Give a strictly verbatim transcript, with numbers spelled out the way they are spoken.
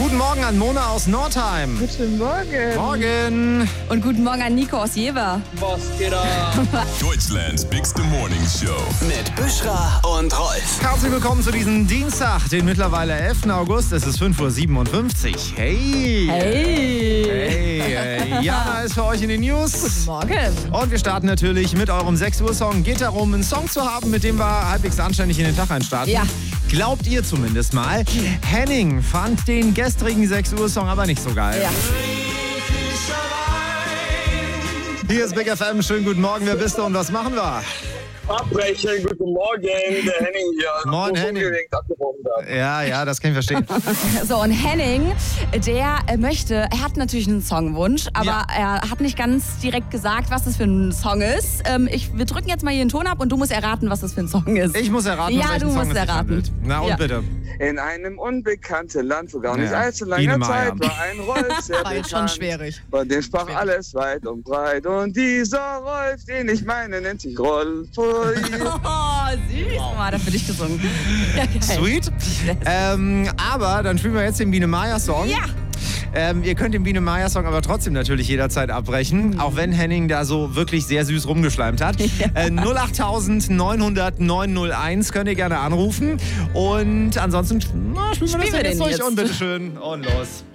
Guten Morgen an Mona aus Nordheim. Guten Morgen. Morgen. Und guten Morgen an Nico aus Jever. Was geht ab? Deutschlands Bigste Morning Show mit Büschra und Rolf. Herzlich willkommen zu diesem Dienstag, den mittlerweile elften August. Es ist fünf Uhr siebenundfünfzig. Hey. Hey. Hey. Hey. Jana ist für euch in den News. Guten Morgen. Und wir starten natürlich mit eurem sechs Uhr Song. Geht darum, einen Song zu haben, mit dem wir halbwegs anständig in den Tag einstarten. Ja. Glaubt ihr zumindest mal. Henning fand den gestrigen sechs Uhr Song aber nicht so geil. Ja. Hier ist Big F M. Schönen guten Morgen. Wer bist du und was machen wir? Abbrechen, guten Morgen, der Henning hier. Moin, Henning. Ja, ja, das kann ich verstehen. So, und Henning, der äh, möchte, er hat natürlich einen Songwunsch, aber Ja. er hat nicht ganz direkt gesagt, was das für ein Song ist. Ähm, ich, wir drücken jetzt mal hier den Ton ab und du musst erraten, was das für ein Song ist. Ich muss erraten, um Ja, welchen du Song musst es sich erraten. handelt. Na und Ja. bitte. In einem unbekannten Land, vor gar nicht Ja. allzu Biene langer Meier. Zeit, war ein Rolf sehr War jetzt bekannt. schon schwierig. Von dem sprach alles weit und breit. Und dieser Rolf, den ich meine, nennt sich Rolf. Oh, süß. Oh, hat er für dich gesungen. Ja, geil. Sweet. Ähm, aber dann spielen wir jetzt den Biene Meier Song. Ja. Ähm, ihr könnt den Biene Meier Song aber trotzdem natürlich jederzeit abbrechen, auch wenn Henning da so wirklich sehr süß rumgeschleimt hat. Ja. Äh, null acht neun hundert neun null eins könnt ihr gerne anrufen. Und ansonsten na, spielen wir das Spielen wir dann jetzt den durch jetzt. und bitteschön und los.